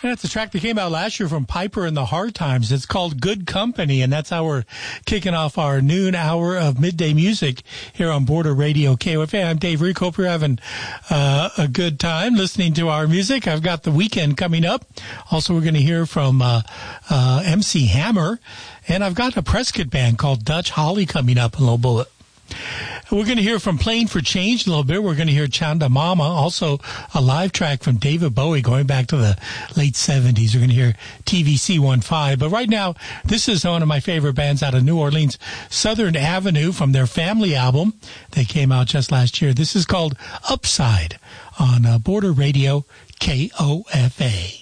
That's a track that came out last year from Piper and the Hard Times. It's called Good Company, and that's how we're kicking off our noon hour of midday music here on Border Radio KOFA. I'm Dave Rick. Hope you're having a good time listening to our music. I've got the weekend coming up. Also, we're going to hear from MC Hammer, and I've got a Prescott band called Dutch Holly coming up in a little bit. We're going to hear from Playing for Change in a little bit. We're going to hear Chanda Mama, also a live track from David Bowie going back to the late 70s. We're going to hear TVC-15. But right now, this is one of my favorite bands out of New Orleans, Southern Avenue, from their Family album. They came out just last year. This is called Upside on Border Radio KOFA.